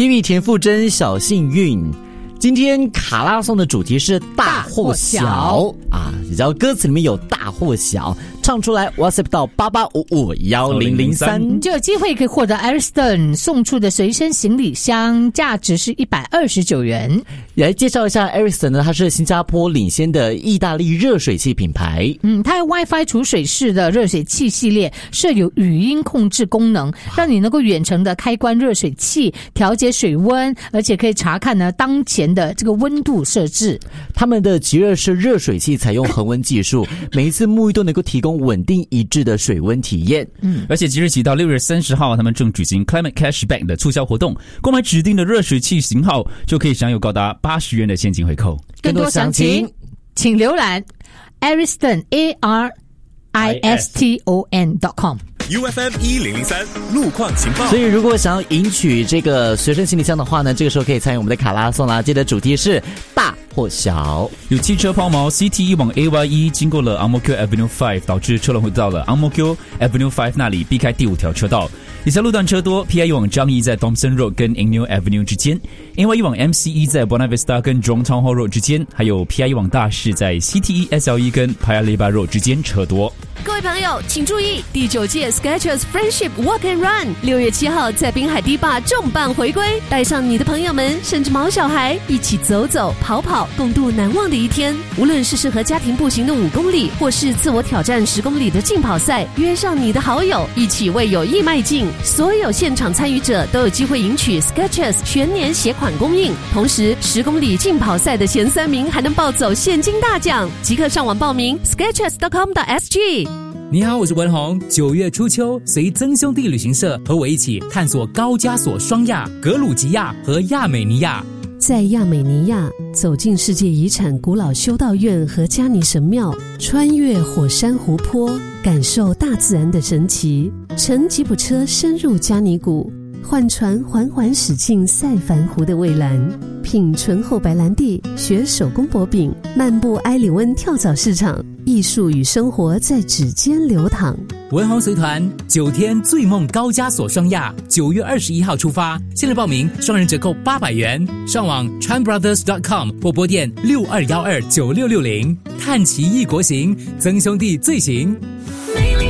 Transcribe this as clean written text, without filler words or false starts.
Hebe 田馥甄小幸运。今天卡拉颂的主题是大或小啊，只要歌词里面有大或小，唱出来 WhatsApp 到88551003， 你就有机会可以获得 Ariston 送出的随身行李箱，价值是129元。 也来介绍一下 Ariston 呢，它是新加坡领先的意大利热水器品牌。 它有 WiFi 储水式的热水器系列，设有语音控制功能，让你能够远程的开关热水器，调节水温，而且可以查看呢当前的这个温度设置。 他们的极热式热水器采用恒温技术，每一次沐浴都能够提供稳定一致的水温体验。 而且即日起到6月30号，他们正举行 Climate Cashback 的促销活动，购买指定的热水器型号就可以享有高达80元的现金回扣。 更多详情请浏览 Ariston ARISTON.com。UFM 1003路况情报。 所以如果想要赢取这个随身行李箱的话呢，这个时候可以参与我们的卡拉颂啦。记得主题是大或小。 有汽车抛锚 CT1 往 AY1 经过了 Ang Mo Kio Avenue 5， 导致车龙会到了 Ang Mo Kio Avenue 5那里，避开第5条车道。以下路段车多 ，PI1 往张义在 Thomson Road 跟 Eng Neo Avenue 之间 ，AY1 往 MCE 在 Buona Vista 跟 Jurong Town Hall Road 之间，还有 PI1 往大市在 CT1 SL1 跟 Paya Lebar Road 之间车多。 各位朋友，请注意，第9届 Skechers Friendship Walk and Run 6月7号在滨海堤坝重磅回归，带上你的朋友们，甚至毛小孩，一起走走跑跑，共度难忘的一天。无论是适合家庭步行的5公里，或是自我挑战10公里的竞跑赛，约上你的好友，一起为友谊迈进。所有现场参与者都有机会赢取 Skechers 全年鞋款供应，同时10公里竞跑赛的前3名还能抱走现金大奖。即刻上网报名 skechers.com.sg。 你好，我是文宏。9月初秋，随曾兄弟旅行社和我一起探索高加索双亚、格鲁吉亚和亚美尼亚。 在亚美尼亚，走进世界遗产古老修道院和加尼神庙，穿越火山湖泊，感受大自然的神奇，乘吉普车深入加尼谷，换船缓缓驶进塞凡湖的蔚蓝，品醇厚白兰地，学手工薄饼，漫步埃里温跳蚤市场，艺术与生活在指尖流淌。 文宏随团9天醉梦高加索双亚，9月21号出发，现在报名双人折扣800元，上网 tranbrothers.com 或拨电62129660，看齐异国行，曾兄弟最行。